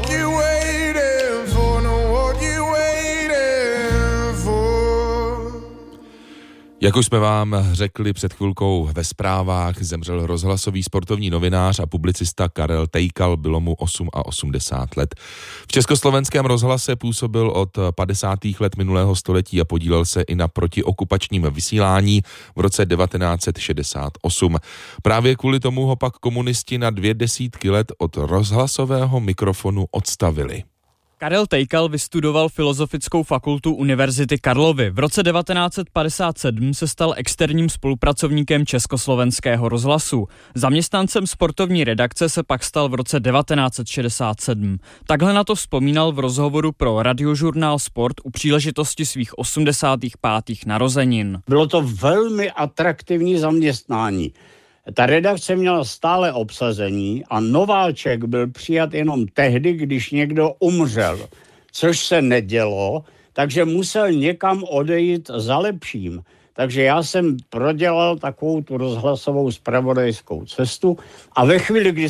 you waiting for? No, what you waiting for? Jak už jsme vám řekli před chvilkou ve zprávách, zemřel rozhlasový sportovní novinář a publicista Karel Tejkal, bylo mu 88 let. V Československém rozhlase působil od 50. let minulého století a podílel se i na protiokupačním vysílání v roce 1968. Právě kvůli tomu ho pak komunisti na 20 let od rozhlasového mikrofonu odstavili. Karel Tejkal vystudoval Filozofickou fakultu Univerzity Karlovy. V roce 1957 se stal externím spolupracovníkem Československého rozhlasu. Zaměstnancem sportovní redakce se pak stal v roce 1967. Takhle na to vzpomínal v rozhovoru pro Radiožurnál Sport u příležitosti svých 85. narozenin. Bylo to velmi atraktivní zaměstnání. Ta redakce měla stále obsazení a nováček byl přijat jenom tehdy, když někdo umřel, což se nedělo, takže musel někam odejít za lepším. Takže já jsem prodělal takovou tu rozhlasovou zpravodajskou cestu a ve chvíli, kdy